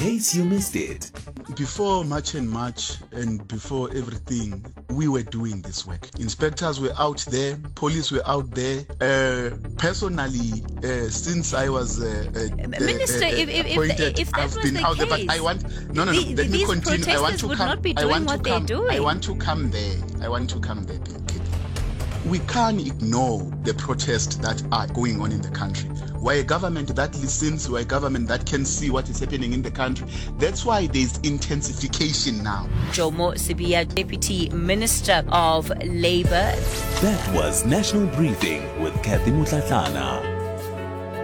case you missed it. Before March and March and before everything, we were doing this work. Inspectors were out there, police were out there. Personally, since I was Minister, appointed, if that I've was been the out there. But case, I want let me these continue. I want to protesters would come. not be I doing want to what they're come. doing. I want to come there. I want to come there. We can't ignore the protests that are going on in the country. We're a government that listens, we're a government that can see what is happening in the country. That's why there's intensification now. Jomo Sibiya, Deputy Minister of Labour. That was National Briefing with Kathy Mutlatlana.